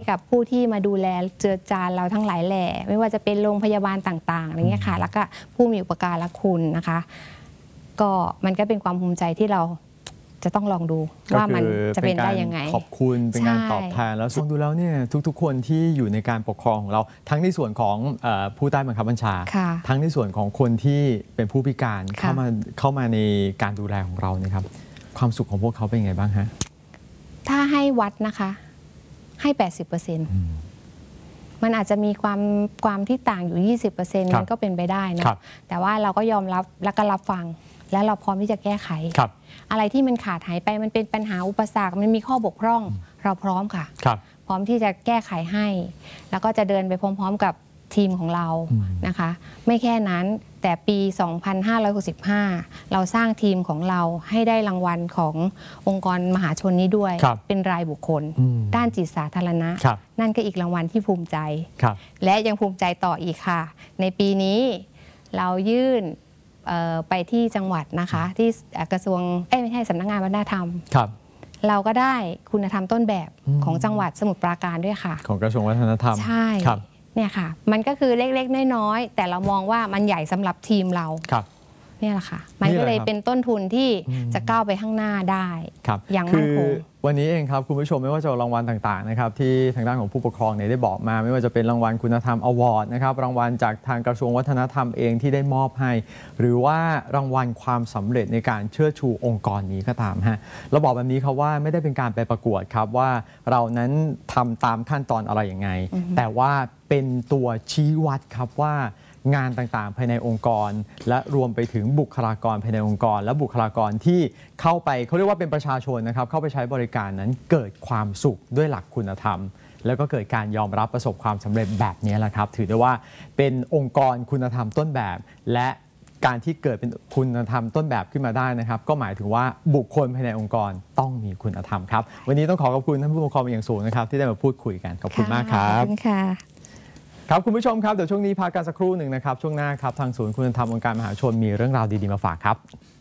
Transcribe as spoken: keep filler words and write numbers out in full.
กับผู้ที่มาดูแลเจือจานเราทั้งหลายแหล่ไม่ว่าจะเป็นโรงพยาบาลต่างๆอะไรเงี้ยค่ะแล้วก็ผู้มีอุปการะคุณนะคะก็มันก็เป็นความภูมิใจที่เราจะต้องลองดูว่ามันจะเป็นได้ยังไงขอบคุณเป็นการตอบแทนแล้วฟังดูแล้วเนี่ยทุกๆคนที่อยู่ในการปกครองของเราทั้งในส่วนของผู้ใต้บังคับบัญชาทั้งในส่วนของคนที่เป็นผู้พิการเข้ามาเข้ามาในการดูแลของเราเนี่ยครับความสุขของพวกเขาเป็นยังไงบ้างฮะถ้าให้วัดนะคะให้ แปดสิบเปอร์เซ็นต์ มันอาจจะมีความความที่ต่างอยู่ ยี่สิบเปอร์เซ็นต์ มันก็เป็นไปได้นะแต่ว่าเราก็ยอมรับและก็รับฟังแล้วเราพร้อมที่จะแก้ไขอะไรที่มันขาดหายไปมันเป็นปัญหาอุปสรรคมันมีข้อบกพร่องเราพร้อมค่ะพร้อมที่จะแก้ไขให้แล้วก็จะเดินไปพร้อมๆกับทีมของเรานะคะไม่แค่นั้นแต่ปี สองพันห้าร้อยหกสิบห้า เราสร้างทีมของเราให้ได้รางวัลขององค์กรมหาชนนี้ด้วยเป็นรายบุคคลด้านจิตสาธารณะนั่นก็อีกรางวัลที่ภูมิใจและยังภูมิใจต่ออีกค่ะในปีนี้เรายื่นไปที่จังหวัดนะคะที่กระทรวงเอ้ไม่ใช่สำนักงานวัฒนธรรมเราก็ได้คุณธรรมต้นแบบของจังหวัดสมุทรปราการด้วยค่ะของกระทรวงวัฒนธรรมใช่เนี่ยค่ะมันก็คือเล็กๆน้อยๆแต่เรามองว่ามันใหญ่สำหรับทีมเราเนี่ยแหละค่ะมันก็เลยเป็นต้นทุนที่จะก้าวไปข้างหน้าได้อย่างมั่นคงวันนี้เองครับคุณผู้ชมไม่ว่าจะรางวัลต่างๆนะครับที่ทางด้านของผู้ปกครองเนี่ยได้บอกมาไม่ว่าจะเป็นรางวัลคุณธรรมอวอร์ดนะครับรางวัลจากทางกระทรวงวัฒนธรรมเองที่ได้มอบให้หรือว่ารางวัลความสำเร็จในการเชิดชูองค์กรนี้ก็ตามฮะเราบอกแบบนี้ครับว่าไม่ได้เป็นการไปประกวดครับว่าเรานั้นทำตามขั้นตอนอะไรอย่างไงแต่ว่าเป็นตัวชี้วัดครับว่างานต่างๆภายในองค์กรและรวมไปถึงบุคลากรภายในองค์กรและบุคลากรที่เข้าไปเขาเรียกว่าเป็นประชาชนนะครับเข้าไปใช้บริการนั้นเกิดความสุขด้วยหลักคุณธรรมแล้วก็เกิดการยอมรับประสบความสำเร็จแบบนี้แหละครับถือได้ว่าเป็นองค์กรคุณธรรมต้นแบบและการที่เกิดเป็นคุณธรรมต้นแบบขึ้นมาได้นะครับก็หมายถึงว่าบุคคลภายในองค์กรต้องมีคุณธรรมครับวันนี้ต้องขอขอบคุณท่านผู้ปกครองอย่างสูงนะครับที่ได้มาพูดคุยกันขอบคุณมากครับขอบคุณค่ะครับคุณผู้ชมครับเดี๋ยวช่วงนี้พักกันสักครู่หนึ่งนะครับช่วงหน้าครับทางศูนย์คุณธรรมองค์การมหาชนมีเรื่องราวดีๆมาฝากครับ